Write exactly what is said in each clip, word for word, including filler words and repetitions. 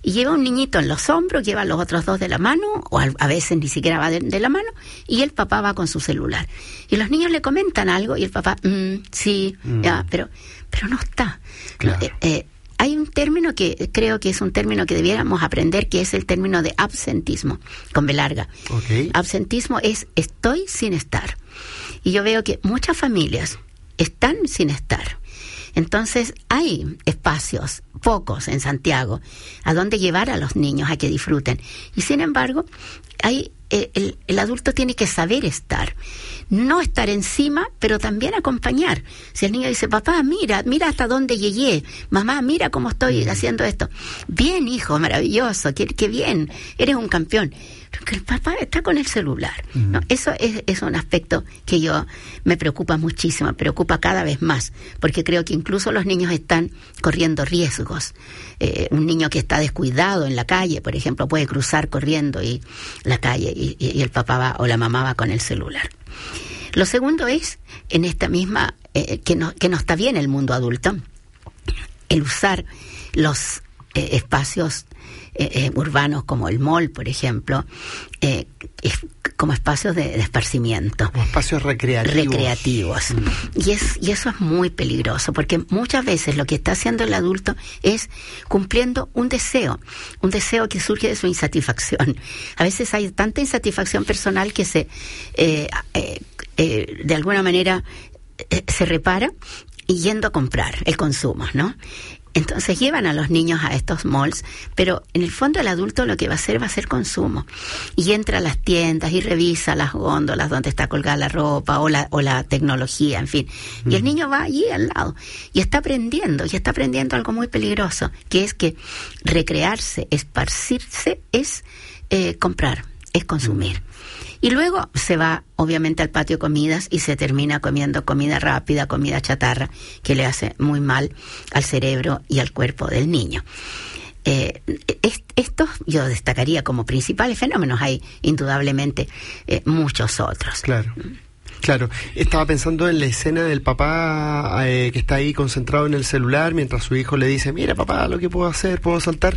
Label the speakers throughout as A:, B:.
A: y lleva un niñito en los hombros, lleva a los otros dos de la mano, o a, a veces ni siquiera va de, de la mano, y el papá va con su celular. Y los niños le comentan algo, y el papá, mm, sí, mm. ya, pero, pero no está.
B: Claro.
A: Eh, eh, hay un término que creo que es un término que debiéramos aprender, que es el término de absentismo, con B larga.
B: Okay.
A: Absentismo es estoy sin estar. Y yo veo que muchas familias están sin estar. Entonces hay espacios, pocos en Santiago, a donde llevar a los niños a que disfruten. Y sin embargo, hay, eh, el, el adulto tiene que saber estar. No estar encima, pero también acompañar. Si el niño dice, papá, mira, mira hasta dónde llegué. Mamá, mira cómo estoy haciendo esto. Bien, hijo, maravilloso, qué, qué bien, eres un campeón. Porque el papá está con el celular, ¿no? Eso es, es un aspecto que yo me preocupa muchísimo, me preocupa cada vez más, porque creo que incluso los niños están corriendo riesgos. Eh, un niño que está descuidado en la calle, por ejemplo, puede cruzar corriendo y la calle y, y el papá va o la mamá va con el celular. Lo segundo es, en esta misma, eh, que, no, que no está bien el mundo adulto, el usar los eh, espacios Eh, eh, urbanos como el mall, por ejemplo, eh, es, como espacios de, de esparcimiento.
B: Como espacios recreativos.
A: Recreativos. Mm. Y, es, y eso es muy peligroso, porque muchas veces lo que está haciendo el adulto es cumpliendo un deseo, un deseo que surge de su insatisfacción. A veces hay tanta insatisfacción personal que se, eh, eh, eh, de alguna manera, eh, se repara y yendo a comprar el consumo, ¿no? Entonces llevan a los niños a estos malls, pero en el fondo el adulto lo que va a hacer va a ser consumo. Y entra a las tiendas y revisa las góndolas donde está colgada la ropa o la, o la tecnología, en fin. Mm. Y el niño va allí al lado y está aprendiendo, y está aprendiendo algo muy peligroso, que es que recrearse, esparcirse, es eh, comprar, es consumir. Mm. Y luego se va, obviamente, al patio de comidas y se termina comiendo comida rápida, comida chatarra, que le hace muy mal al cerebro y al cuerpo del niño. Eh, estos yo destacaría como principales fenómenos. Hay, indudablemente, eh, muchos otros.
B: Claro. Claro, estaba pensando en la escena del papá eh, que está ahí concentrado en el celular mientras su hijo le dice, mira papá, lo que puedo hacer, puedo saltar.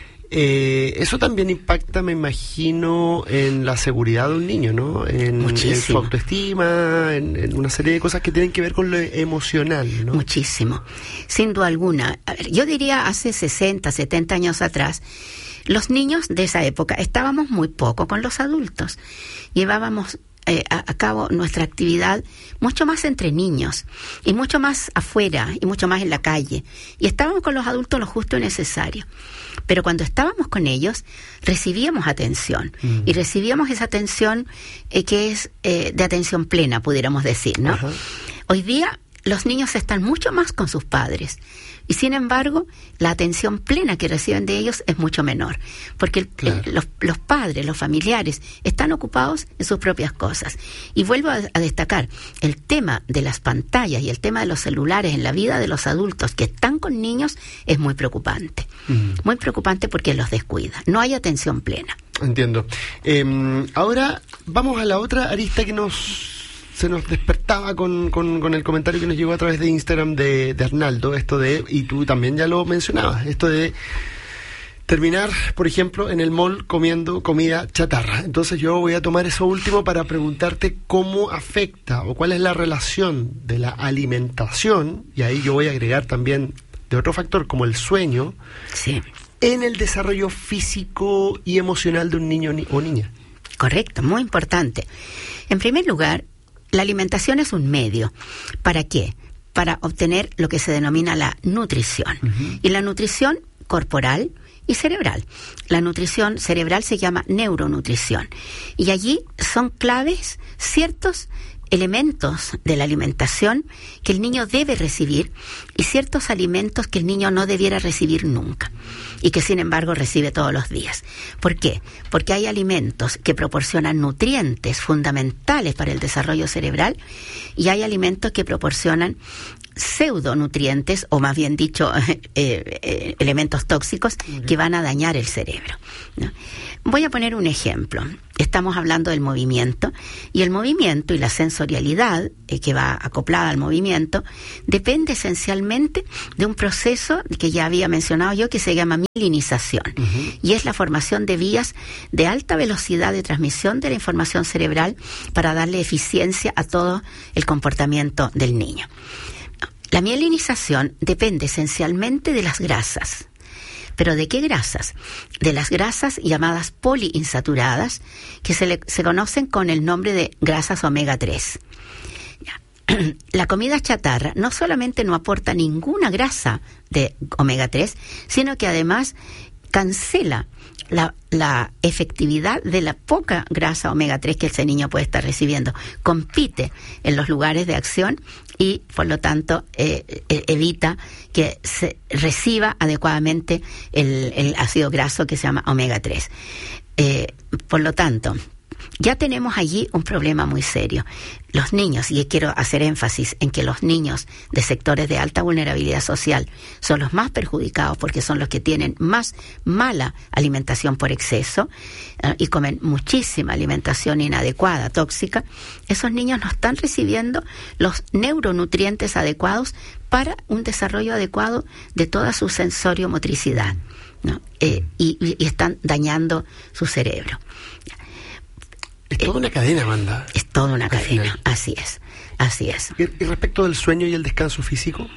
B: Eh, eso también impacta, me imagino, en la seguridad de un niño, ¿no? En, en su autoestima, en, en una serie de cosas que tienen que ver con lo emocional, ¿no?
A: Muchísimo, sin duda alguna. A ver, yo diría hace sesenta, setenta años atrás, los niños de esa época estábamos muy poco con los adultos. Llevábamos eh, a, a cabo nuestra actividad mucho más entre niños y mucho más afuera y mucho más en la calle. Y estábamos con los adultos lo justo y necesario. Pero cuando estábamos con ellos, recibíamos atención. Mm. Y recibíamos esa atención eh, que es eh, de atención plena, pudiéramos decir, ¿no? Ajá. Hoy día los niños están mucho más con sus padres. Y sin embargo, la atención plena que reciben de ellos es mucho menor. Porque el, claro. el, los, los padres, los familiares, están ocupados en sus propias cosas. Y vuelvo a, a destacar, el tema de las pantallas y el tema de los celulares en la vida de los adultos que están con niños es muy preocupante. Mm. Muy preocupante porque los descuida. No hay atención plena.
B: Entiendo. Eh, ahora vamos a la otra arista que nos... se nos despertaba con, con, con el comentario que nos llegó a través de Instagram de, de Arnaldo, esto de, y tú también ya lo mencionabas, esto de terminar, por ejemplo, en el mall comiendo comida chatarra. Entonces yo voy a tomar eso último para preguntarte cómo afecta o cuál es la relación de la alimentación, y ahí yo voy a agregar también de otro factor como el sueño,
A: sí,
B: en el desarrollo físico y emocional de un niño ni, o niña.
A: Correcto, muy importante. En primer lugar, la alimentación es un medio. ¿Para qué? Para obtener lo que se denomina la nutrición. Uh-huh. Y la nutrición corporal y cerebral. La nutrición cerebral se llama neuronutrición. Y allí son claves ciertos elementos de la alimentación que el niño debe recibir y ciertos alimentos que el niño no debiera recibir nunca y que sin embargo recibe todos los días. ¿Por qué? Porque hay alimentos que proporcionan nutrientes fundamentales para el desarrollo cerebral y hay alimentos que proporcionan pseudonutrientes, o más bien dicho, eh, eh, elementos tóxicos que van a dañar el cerebro, ¿no? Voy a poner un ejemplo. Estamos hablando del movimiento, y el movimiento y la sensorialidad eh, que va acoplada al movimiento depende esencialmente de un proceso que ya había mencionado yo, que se llama mielinización, uh-huh. y es la formación de vías de alta velocidad de transmisión de la información cerebral para darle eficiencia a todo el comportamiento del niño. La mielinización depende esencialmente de las grasas. ¿Pero de qué grasas? De las grasas llamadas poliinsaturadas, que se, le, se conocen con el nombre de grasas omega tres. La comida chatarra no solamente no aporta ninguna grasa de omega tres, sino que además cancela la, la efectividad de la poca grasa omega tres que ese niño puede estar recibiendo. Compite en los lugares de acción y, por lo tanto, eh, eh, evita que se reciba adecuadamente el, el ácido graso que se llama omega tres. Eh, por lo tanto, ya tenemos allí un problema muy serio. Los niños, y quiero hacer énfasis en que los niños de sectores de alta vulnerabilidad social son los más perjudicados porque son los que tienen más mala alimentación por exceso eh, y comen muchísima alimentación inadecuada, tóxica. Esos niños no están recibiendo los neuronutrientes adecuados para un desarrollo adecuado de toda su sensorio-motricidad, ¿no? Eh, y, y están dañando su cerebro.
B: Es toda una cadena, Amanda.
A: Es toda una cadena, final. así es, así es.
B: ¿Y, y respecto del sueño y el descanso físico?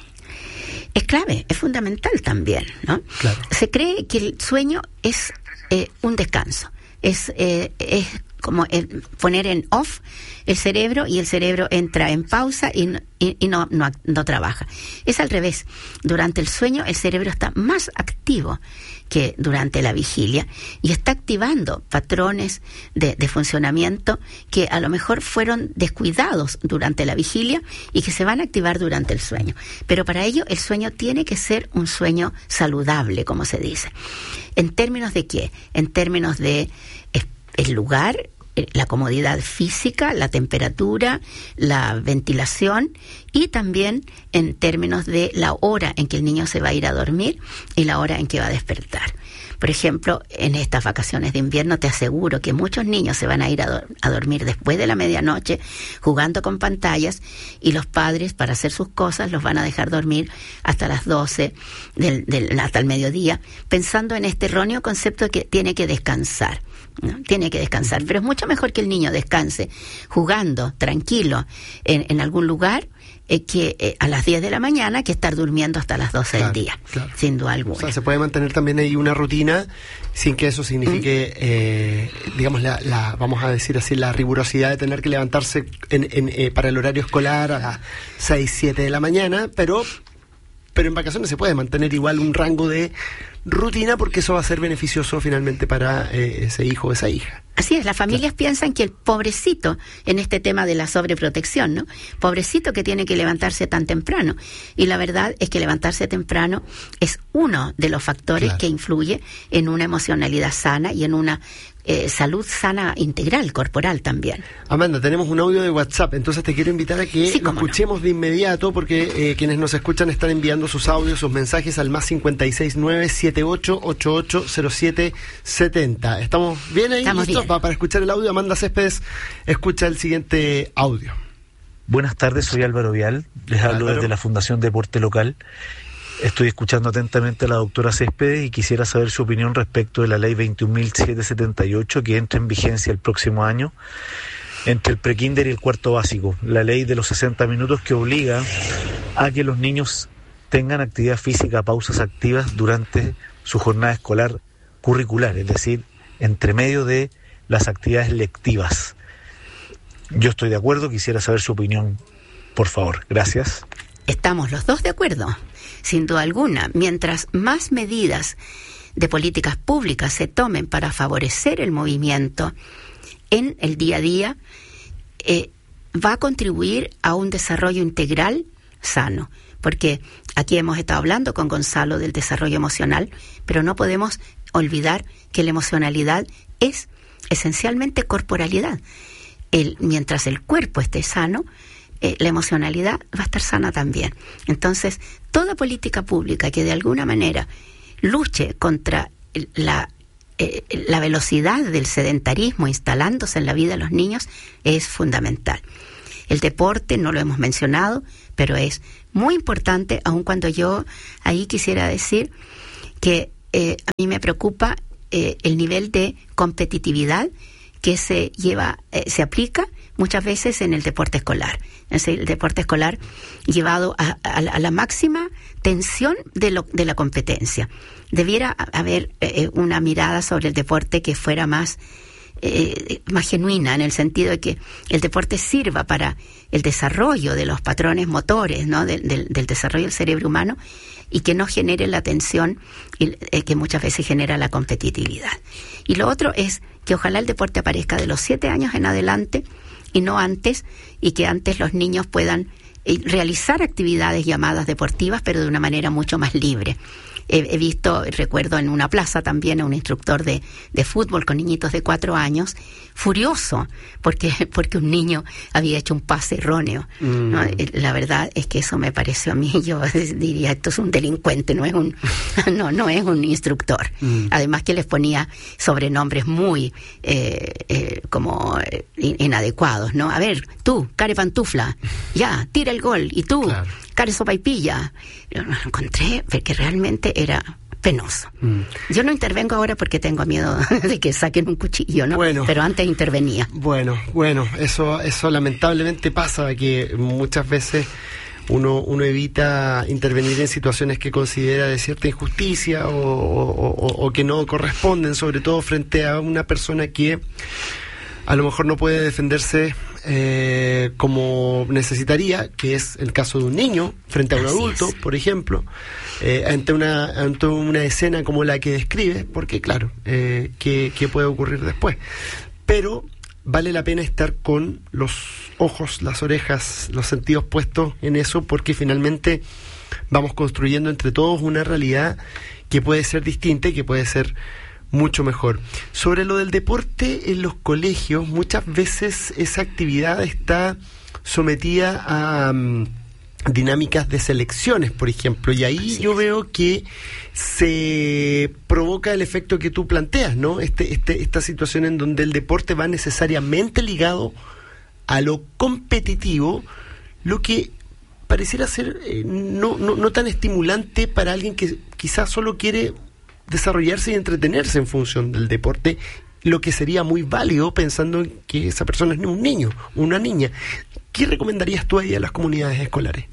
A: Es clave, es fundamental también, ¿no?
B: Claro.
A: Se cree que el sueño es eh, un descanso, es, eh, es como el poner en off el cerebro y el cerebro entra en pausa y, y, y no, no, no trabaja. Es al revés, durante el sueño el cerebro está más activo que durante la vigilia y está activando patrones de, de funcionamiento que a lo mejor fueron descuidados durante la vigilia y que se van a activar durante el sueño. Pero para ello el sueño tiene que ser un sueño saludable, como se dice. ¿En términos de qué? En términos de eh, el lugar, la comodidad física, la temperatura, la ventilación y también en términos de la hora en que el niño se va a ir a dormir y la hora en que va a despertar. Por ejemplo, en estas vacaciones de invierno te aseguro que muchos niños se van a ir a, do- a dormir después de la medianoche jugando con pantallas y los padres, para hacer sus cosas, los van a dejar dormir hasta las doce, del, del, hasta el mediodía, pensando en este erróneo concepto de que tiene que descansar. ¿no? Tiene que descansar, pero es mucho mejor que el niño descanse jugando tranquilo en, en algún lugar eh, que eh, a las diez de la mañana que estar durmiendo hasta las doce
B: claro,
A: del día,
B: claro.
A: sin duda alguna.
B: O sea, se puede mantener también ahí una rutina sin que eso signifique, mm. eh, digamos, la, la, vamos a decir así, la rigurosidad de tener que levantarse en, en, eh, para el horario escolar a las seis, siete de la mañana, pero, pero en vacaciones se puede mantener igual un rango de rutina porque eso va a ser beneficioso finalmente para eh, ese hijo o esa hija.
A: Así es, las familias claro. piensan que el pobrecito, en este tema de la sobreprotección, ¿no? Pobrecito que tiene que levantarse tan temprano. Y la verdad es que levantarse temprano es uno de los factores claro. que influye en una emocionalidad sana y en una eh, salud sana integral, corporal también.
B: Amanda, tenemos un audio de WhatsApp, entonces te quiero invitar a que
A: sí,
B: lo escuchemos no. de inmediato, porque eh, quienes nos escuchan están enviando sus audios, sus mensajes al más cincuenta y seis nueve siete ocho ocho ocho cero siete siete cero. ¿Estamos bien ahí?
A: Estamos
B: ¿Listo?
A: bien.
B: Pa- para escuchar el audio, Amanda Céspedes escucha el siguiente audio.
C: Buenas tardes, soy Álvaro Vial, les hablo
B: Álvaro.
C: desde la Fundación Deporte Local. Estoy escuchando atentamente a la doctora Céspedes y quisiera saber su opinión respecto de la ley veintiún mil setecientos setenta y ocho que entra en vigencia el próximo año entre el prekinder y el cuarto básico. La ley de los sesenta minutos que obliga a que los niños tengan actividad física, pausas activas durante su jornada escolar curricular, es decir, entre medio de las actividades lectivas. Yo estoy de acuerdo, quisiera saber su opinión, por favor. Gracias.
A: Estamos los dos de acuerdo, sin duda alguna. Mientras más medidas de políticas públicas se tomen para favorecer el movimiento en el día a día, eh, va a contribuir a un desarrollo integral sano. Porque aquí hemos estado hablando con Gonzalo del desarrollo emocional, pero no podemos olvidar que la emocionalidad es esencialmente corporalidad. El, mientras el cuerpo esté sano, eh, la emocionalidad va a estar sana también. Entonces, toda política pública que de alguna manera luche contra la, eh, la velocidad del sedentarismo instalándose en la vida de los niños es fundamental. El deporte, no lo hemos mencionado, pero es muy importante, aun cuando yo ahí quisiera decir que eh, a mí me preocupa eh, el nivel de competitividad que se lleva, eh, se aplica muchas veces en el deporte escolar. Es el deporte escolar llevado a, a, a la máxima tensión de, lo, de la competencia. Debiera haber eh, una mirada sobre el deporte que fuera más, eh, más genuina, en el sentido de que el deporte sirva para el desarrollo de los patrones motores, ¿no? del, del, del desarrollo del cerebro humano, y que no genere la tensión eh, que muchas veces genera la competitividad. Y lo otro es que ojalá el deporte aparezca de los siete años en adelante y no antes, y que antes los niños puedan eh, realizar actividades llamadas deportivas, pero de una manera mucho más libre. He, he visto, recuerdo en una plaza también a un instructor de, de fútbol con niñitos de cuatro años, furioso, porque, porque un niño había hecho un pase erróneo. Mm. ¿No? La verdad es que eso me pareció a mí, yo diría, esto es un delincuente, no es un, no, no es un instructor. Mm. Además que les ponía sobrenombres muy eh, eh, como eh, inadecuados, ¿no? A ver, tú, care pantufla, ya, tira el gol, y tú, claro, care sopaipilla. Yo lo encontré porque realmente era penoso. Mm. Yo no intervengo ahora porque tengo miedo de que saquen un cuchillo, ¿no? Bueno, pero antes intervenía.
B: Bueno, bueno, eso, eso lamentablemente pasa, que muchas veces uno, uno evita intervenir en situaciones que considera de cierta injusticia o, o, o, o que no corresponden, sobre todo frente a una persona que a lo mejor no puede defenderse eh, como necesitaría, que es el caso de un niño frente a un Así adulto, es. por ejemplo, eh, ante una ante una escena como la que describe, porque claro, eh, ¿qué, qué puede ocurrir después? Pero vale la pena estar con los ojos, las orejas, los sentidos puestos en eso, porque finalmente vamos construyendo entre todos una realidad que puede ser distinta y que puede ser mucho mejor. Sobre lo del deporte en los colegios, muchas veces esa actividad está sometida a um, dinámicas de selecciones, por ejemplo, y ahí Así yo es. veo que se provoca el efecto que tú planteas, ¿no? Este, este, esta situación en donde el deporte va necesariamente ligado a lo competitivo, lo que pareciera ser eh, no, no, no tan estimulante para alguien que quizás solo quiere desarrollarse y entretenerse en función del deporte, lo que sería muy válido pensando en que esa persona es un niño, una niña. ¿Qué recomendarías tú ahí a las comunidades escolares?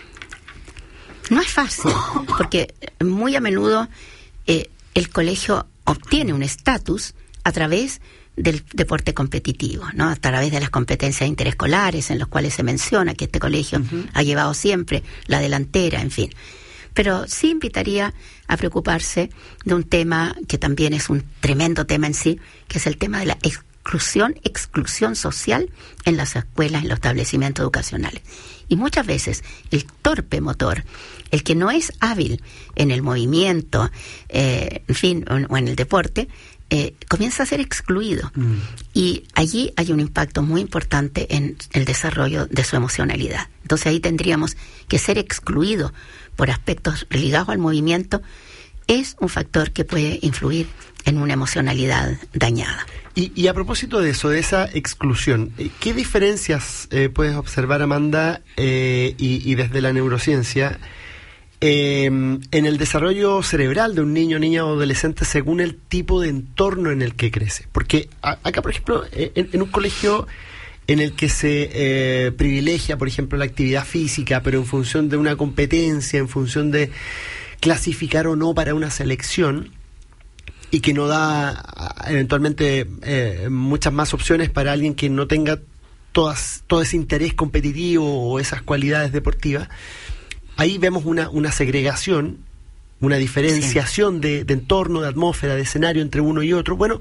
A: No es fácil, porque muy a menudo eh, el colegio obtiene un estatus a través del deporte competitivo, ¿no? A través de las competencias interescolares en las cuales se menciona que este colegio uh-huh. ha llevado siempre la delantera, en fin. Pero sí invitaría a preocuparse de un tema que también es un tremendo tema en sí, que es el tema de la exclusión, exclusión social en las escuelas, en los establecimientos educacionales. Y muchas veces el torpe motor, el que no es hábil en el movimiento, eh, en fin, o, o en el deporte, eh, comienza a ser excluido. Mm. Y allí hay un impacto muy importante en el desarrollo de su emocionalidad. Entonces ahí tendríamos que ser excluido por aspectos ligados al movimiento, es un factor que puede influir en una emocionalidad dañada.
B: Y, y a propósito de eso, de esa exclusión, ¿qué diferencias eh, puedes observar, Amanda, eh, y, y desde la neurociencia, eh, en el desarrollo cerebral de un niño, niña o adolescente según el tipo de entorno en el que crece? Porque a, acá, por ejemplo, en, en un colegio en el que se eh, privilegia, por ejemplo, la actividad física, pero en función de una competencia, en función de clasificar o no para una selección, y que no da eventualmente eh, muchas más opciones para alguien que no tenga todas, todo ese interés competitivo o esas cualidades deportivas, ahí vemos una, una segregación, una diferenciación sí. de, de entorno, de atmósfera, de escenario entre uno y otro. Bueno,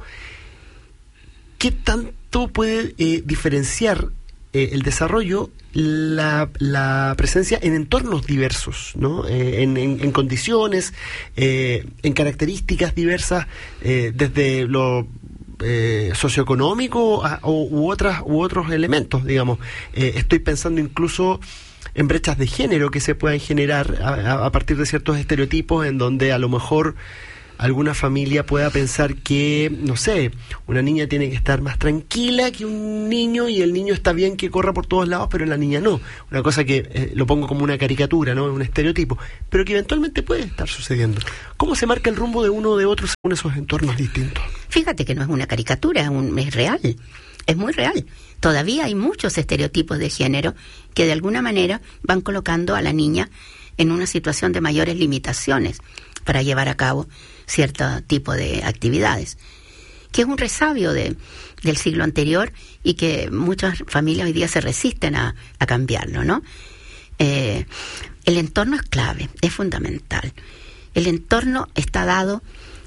B: ¿qué tanto puede eh, diferenciar eh, el desarrollo la, la presencia en entornos diversos, ¿no? Eh, en, en, en condiciones, eh, en características diversas, eh, desde lo eh, socioeconómico a, o, u, otras, u otros elementos, digamos. Eh, estoy pensando incluso en brechas de género que se puedan generar a, a partir de ciertos estereotipos en donde a lo mejor alguna familia pueda pensar que, no sé, una niña tiene que estar más tranquila que un niño y el niño está bien que corra por todos lados, pero la niña no. Una cosa que eh, lo pongo como una caricatura, ¿no? Un estereotipo, pero que eventualmente puede estar sucediendo. ¿Cómo se marca el rumbo de uno o de otro según esos entornos distintos?
A: Fíjate que no es una caricatura, es, un, es real, es muy real. Todavía hay muchos estereotipos de género que de alguna manera van colocando a la niña en una situación de mayores limitaciones para llevar a cabo cierto tipo de actividades, que es un resabio de, del siglo anterior y que muchas familias hoy día se resisten a, a cambiarlo, ¿no? Eh, el entorno es clave, es fundamental. El entorno está dado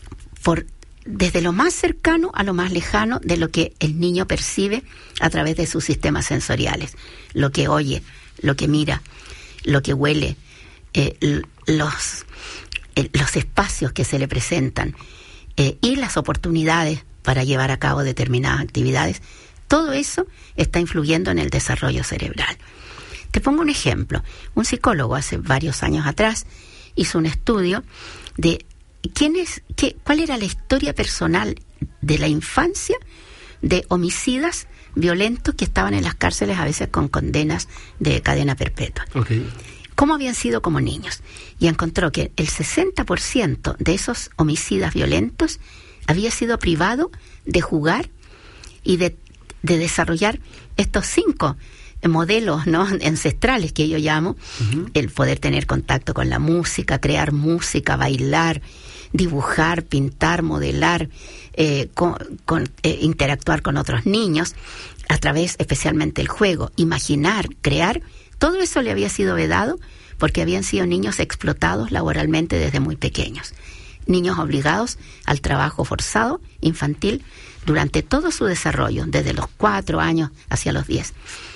A: por desde lo más cercano a lo más lejano de lo que el niño percibe a través de sus sistemas sensoriales, lo que oye, lo que mira, lo que huele, eh, los, eh, los espacios que se le presentan eh, y las oportunidades para llevar a cabo determinadas actividades. Todo eso está influyendo en el desarrollo cerebral. Te pongo un ejemplo. Un psicólogo hace varios años atrás hizo un estudio de quién es, qué, cuál era la historia personal de la infancia de homicidas violentos que estaban en las cárceles a veces con condenas de cadena perpetua.
B: Okay.
A: ¿Cómo habían sido como niños? Y encontró que el sesenta por ciento de esos homicidas violentos había sido privado de jugar y de, de desarrollar estos cinco modelos, ¿no?, ancestrales que yo llamo, uh-huh. El poder tener contacto con la música, crear música, bailar, dibujar, pintar, modelar, eh, con, con, eh, interactuar con otros niños a través especialmente el juego, imaginar, crear. Todo eso le había sido vedado porque habían sido niños explotados laboralmente desde muy pequeños, niños obligados al trabajo forzado infantil durante todo su desarrollo, desde los cuatro años hacia los diez.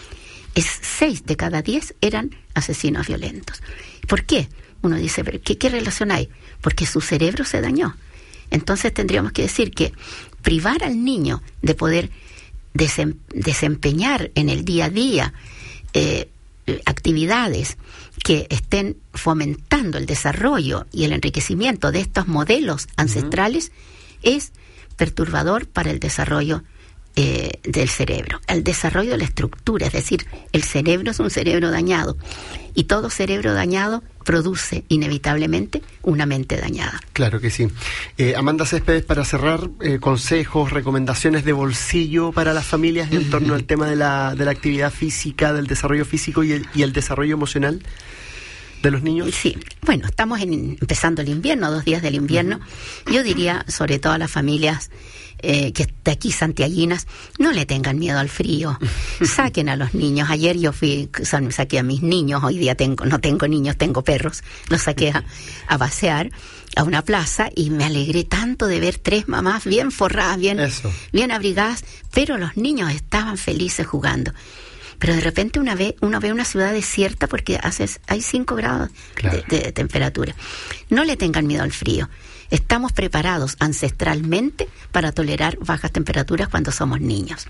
A: Es seis de cada diez eran asesinos violentos. ¿Por qué? Uno dice, ¿pero qué, qué relación hay? Porque su cerebro se dañó. Entonces tendríamos que decir que privar al niño de poder desem, desempeñar en el día a día eh, actividades que estén fomentando el desarrollo y el enriquecimiento de estos modelos ancestrales uh-huh. es perturbador para el desarrollo Eh, del cerebro, el desarrollo de la estructura, es decir, el cerebro es un cerebro dañado y todo cerebro dañado produce inevitablemente una mente dañada.
B: Claro que sí. Eh, Amanda Céspedes, para cerrar, eh, consejos, recomendaciones de bolsillo para las familias en torno al tema de la, de la actividad física, del desarrollo físico y el, y el desarrollo emocional de los niños.
A: Sí, bueno, estamos en, empezando el invierno, dos días del invierno. Uh-huh. Yo diría, sobre todo a las familias Eh, que de aquí santiaguinas, no le tengan miedo al frío, saquen a los niños. Ayer yo fui, saqué a mis niños, hoy día tengo, no tengo niños, tengo perros, los saqué a, a pasear a una plaza y me alegré tanto de ver tres mamás bien forradas, bien, bien abrigadas, pero los niños estaban felices jugando. Pero de repente una ve, uno ve una ciudad desierta porque hace, hay cinco grados claro. de, de, de temperatura. No le tengan miedo al frío. Estamos preparados ancestralmente para tolerar bajas temperaturas cuando somos niños.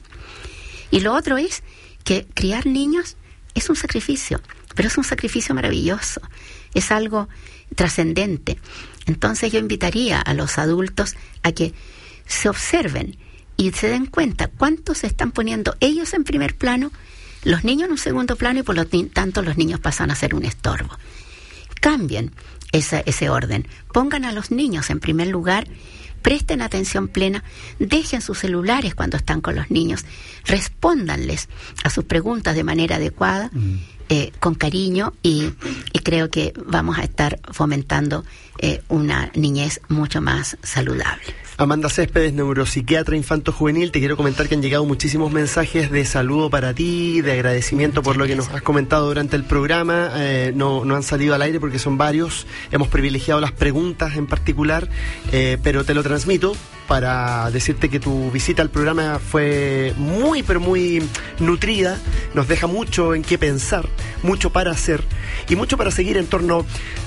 A: Y lo otro es que criar niños es un sacrificio, pero es un sacrificio maravilloso, es algo trascendente. Entonces yo invitaría a los adultos a que se observen y se den cuenta cuánto se están poniendo ellos en primer plano, los niños en un segundo plano y por lo tanto los niños pasan a ser un estorbo. Cambien ese, ese orden, pongan a los niños en primer lugar, presten atención plena, dejen sus celulares cuando están con los niños, respóndanles a sus preguntas de manera adecuada, mm. eh, con cariño y, y creo que vamos a estar fomentando eh, una niñez mucho más saludable.
B: Amanda Céspedes, neuropsiquiatra infanto-juvenil, te quiero comentar que han llegado muchísimos mensajes de saludo para ti, de agradecimiento por lo que nos has comentado durante el programa. Eh, no, no han salido al aire porque son varios, hemos privilegiado las preguntas en particular, eh, pero te lo transmito para decirte que tu visita al programa fue muy, pero muy nutrida, nos deja mucho en qué pensar, mucho para hacer y mucho para seguir en torno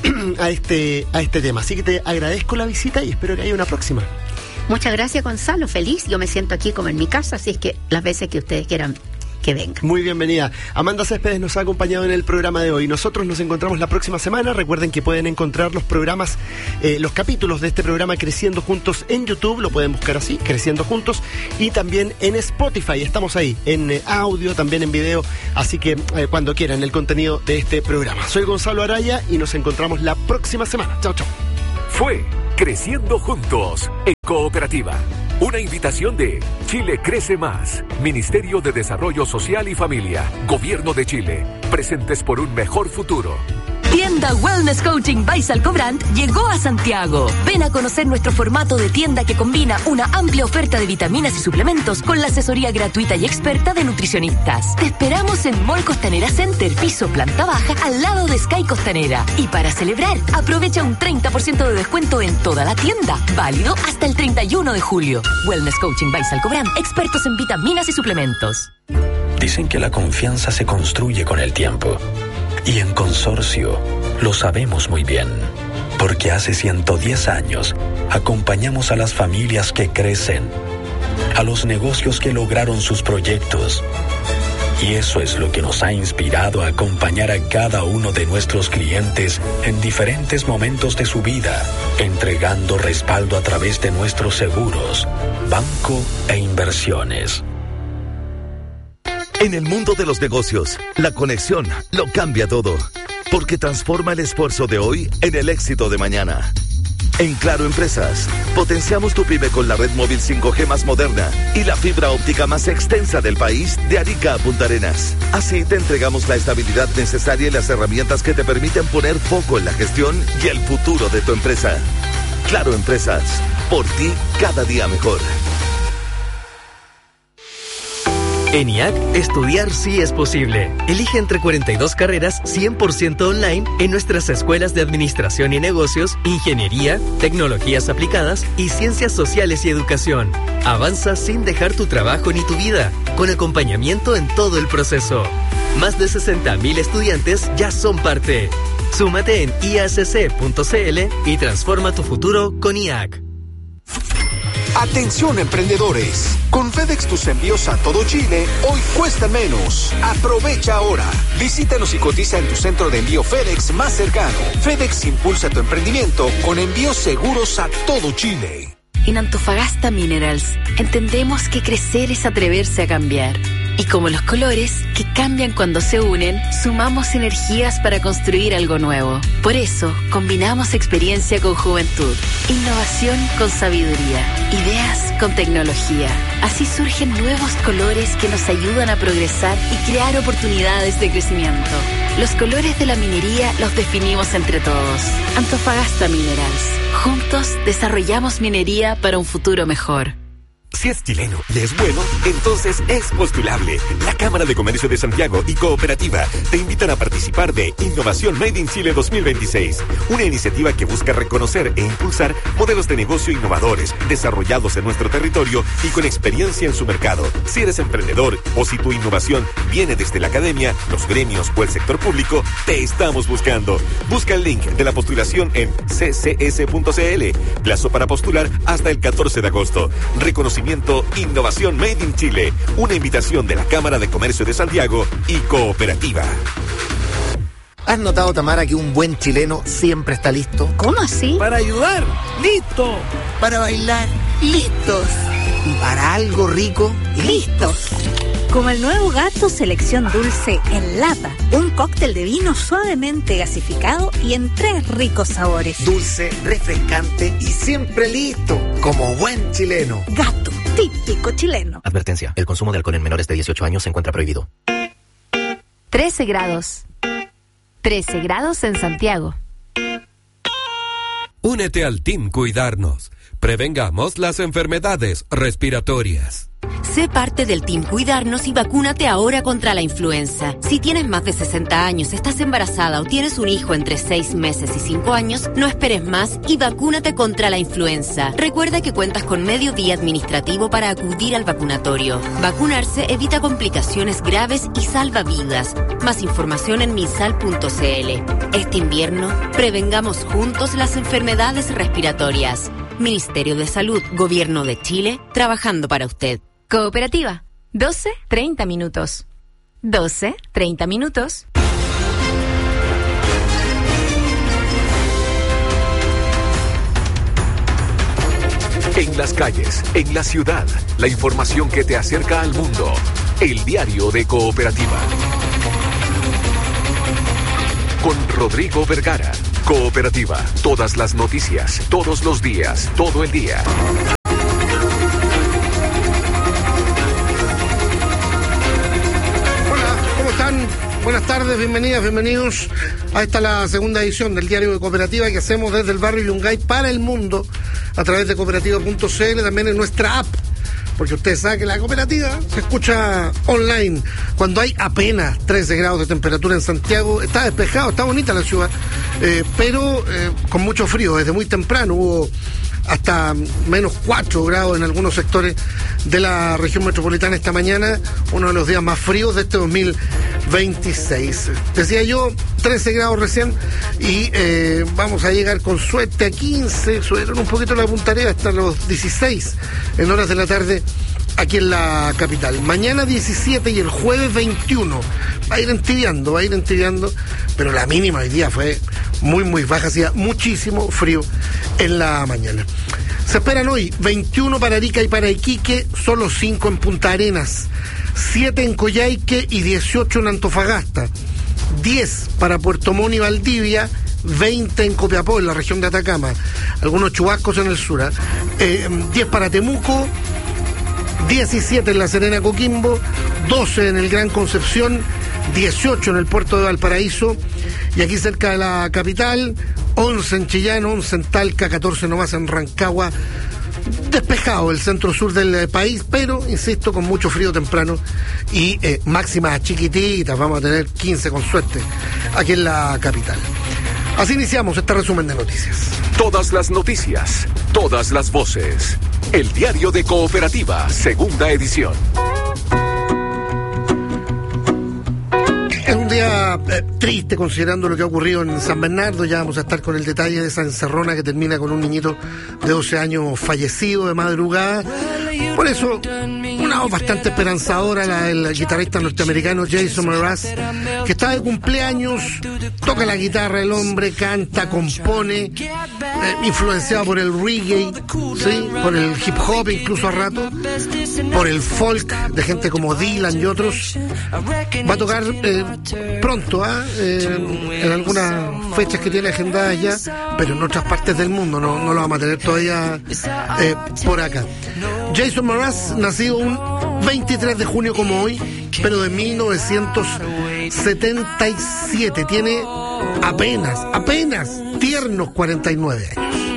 B: a este, a este tema. Así que te agradezco la visita y espero que haya una próxima.
A: Muchas gracias, Gonzalo, feliz, yo me siento aquí como en mi casa, así es que las veces que ustedes quieran que vengan.
B: Muy bienvenida. Amanda Céspedes nos ha acompañado en el programa de hoy. Nosotros nos encontramos la próxima semana. Recuerden que pueden encontrar los programas, eh, los capítulos de este programa Creciendo Juntos en YouTube. Lo pueden buscar así, Creciendo Juntos. Y también en Spotify. Estamos ahí, en eh, audio, también en video. Así que eh, cuando quieran el contenido de este programa. Soy Gonzalo Araya y nos encontramos la próxima semana. Chao, chao.
D: Fue Creciendo Juntos en Cooperativa. Una invitación de Chile Crece Más, Ministerio de Desarrollo Social y Familia, Gobierno de Chile, presentes por un mejor futuro.
E: Tienda Wellness Coaching by Salcobrand llegó a Santiago. Ven a conocer nuestro formato de tienda que combina una amplia oferta de vitaminas y suplementos con la asesoría gratuita y experta de nutricionistas. Te esperamos en Mall Costanera Center, piso planta baja, al lado de Sky Costanera. Y para celebrar, aprovecha un treinta por ciento de descuento en toda la tienda. Válido hasta el treinta y uno de julio. Wellness Coaching by Salcobrand, expertos en vitaminas y suplementos.
F: Dicen que la confianza se construye con el tiempo. Y en Consorcio lo sabemos muy bien, porque hace ciento diez años acompañamos a las familias que crecen, a los negocios que lograron sus proyectos. Y eso es lo que nos ha inspirado a acompañar a cada uno de nuestros clientes en diferentes momentos de su vida, entregando respaldo a través de nuestros seguros, banco e inversiones.
G: En el mundo de los negocios, la conexión lo cambia todo, porque transforma el esfuerzo de hoy en el éxito de mañana. En Claro Empresas, potenciamos tu pyme con la red móvil cinco G más moderna y la fibra óptica más extensa del país de Arica a Punta Arenas. Así te entregamos la estabilidad necesaria y las herramientas que te permiten poner foco en la gestión y el futuro de tu empresa. Claro Empresas, por ti cada día mejor.
H: En I A C, estudiar sí es posible. Elige entre cuarenta y dos carreras cien por ciento online en nuestras escuelas de Administración y Negocios, Ingeniería, Tecnologías Aplicadas y Ciencias Sociales y Educación. Avanza sin dejar tu trabajo ni tu vida, con acompañamiento en todo el proceso. Más de sesenta mil estudiantes ya son parte. Súmate en i a c c punto c l y transforma tu futuro con I A C.
I: Atención emprendedores, con FedEx tus envíos a todo Chile hoy cuestan menos. Aprovecha ahora. Visítanos y cotiza en tu centro de envío FedEx más cercano. FedEx impulsa tu emprendimiento con envíos seguros a todo Chile.
E: En Antofagasta Minerals entendemos que crecer es atreverse a cambiar. Y como los colores, que cambian cuando se unen, sumamos energías para construir algo nuevo. Por eso, combinamos experiencia con juventud, innovación con sabiduría, ideas con tecnología. Así surgen nuevos colores que nos ayudan a progresar y crear oportunidades de crecimiento. Los colores de la minería los definimos entre todos. Antofagasta Minerals. Juntos desarrollamos minería para un futuro mejor.
D: Si es chileno y es bueno, entonces es postulable. La Cámara de Comercio de Santiago y Cooperativa te invitan a participar de Innovación Made in Chile dos mil veintiséis, una iniciativa que busca reconocer e impulsar modelos de negocio innovadores, desarrollados en nuestro territorio y con experiencia en su mercado. Si eres emprendedor o si tu innovación viene desde la academia, los gremios o el sector público, te estamos buscando. Busca el link de la postulación en c c s punto c l. Plazo para postular hasta el catorce de agosto. Reconocimiento Innovación Made in Chile, una invitación de la Cámara de Comercio de Santiago y Cooperativa.
J: ¿Has notado, Tamara, que un buen chileno siempre está listo?
A: ¿Cómo así?
J: Para ayudar, listo. Para bailar, listos. Y para algo rico, listos.
K: Como el nuevo Gato Selección Dulce en lata. Un cóctel de vino suavemente gasificado y en tres ricos sabores.
J: Dulce, refrescante y siempre listo. Como buen chileno.
K: Gato, típico chileno.
L: Advertencia, el consumo de alcohol en menores de dieciocho años se encuentra prohibido.
M: trece grados. trece grados en Santiago.
N: Únete al Team Cuidarnos. Prevengamos las enfermedades respiratorias.
O: Sé parte del Team Cuidarnos y vacúnate ahora contra la influenza. Si tienes más de sesenta años, estás embarazada o tienes un hijo entre seis meses y cinco años, no esperes más y vacúnate contra la influenza. Recuerda que cuentas con medio día administrativo para acudir al vacunatorio. Vacunarse evita complicaciones graves y salva vidas. Más información en minsal punto c l. Este invierno, prevengamos juntos las enfermedades respiratorias. Ministerio de Salud, Gobierno de Chile, trabajando para usted.
M: Cooperativa, doce treinta minutos. doce, treinta minutos.
D: En las calles, en la ciudad, la información que te acerca al mundo. El diario de Cooperativa. Con Rodrigo Vergara. Cooperativa. Todas las noticias, todos los días, todo el día.
P: Hola, ¿cómo están? Buenas tardes, bienvenidas, bienvenidos a esta la segunda edición del diario de Cooperativa que hacemos desde el barrio Yungay para el mundo a través de cooperativa punto c l, también en nuestra app, porque ustedes saben que la cooperativa se escucha online cuando hay apenas trece grados de temperatura en Santiago. Está despejado, está bonita la ciudad, eh, pero eh, con mucho frío. Desde muy temprano hubo hasta menos cuatro grados en algunos sectores de la región metropolitana esta mañana, uno de los días más fríos de este dos mil veintiséis. Decía yo, trece grados recién y eh, vamos a llegar con suerte a quince, subieron un poquito la puntarea hasta los dieciséis en horas de la tarde aquí en la capital. Mañana diecisiete y el jueves veintiuno. Va a ir entibiando, va a ir entibiando, pero la mínima hoy día fue muy, muy baja. Hacía muchísimo frío en la mañana. Se esperan hoy veintiuno para Arica y para Iquique, solo cinco en Punta Arenas, siete en Coyhaique y dieciocho en Antofagasta, diez para Puerto Montt y Valdivia, veinte en Copiapó, en la región de Atacama, algunos chubascos en el sur, ¿eh? Eh, diez para Temuco, diecisiete en La Serena, Coquimbo, doce en el Gran Concepción, dieciocho en el puerto de Valparaíso y aquí cerca de la capital, once en Chillán, once en Talca, catorce nomás en Rancagua. Despejado el centro sur del país, pero insisto, con mucho frío temprano y eh, máximas chiquititas. Vamos a tener quince con suerte aquí en la capital. Así iniciamos este resumen de noticias.
D: Todas las noticias, todas las voces. El diario de Cooperativa, segunda edición.
P: Es un día eh, triste considerando lo que ha ocurrido en San Bernardo. Ya vamos a estar con el detalle de esa encerrona que termina con un niñito de doce años fallecido de madrugada. Por eso, una voz bastante esperanzadora, la del guitarrista norteamericano Jason Mraz, que está de cumpleaños, toca la guitarra el hombre, canta, compone, eh, influenciado por el reggae, ¿sí? Por el hip hop incluso a rato, por el folk de gente como Dylan y otros. Va a tocar eh, pronto, ¿eh? Eh, en algunas fechas que tiene agendadas ya, pero en otras partes del mundo, no, no lo vamos a tener todavía eh, por acá. Jason Mraz, nacido un veintitrés de junio como hoy, pero de mil novecientos setenta y siete, tiene apenas, apenas tiernos cuarenta y nueve años.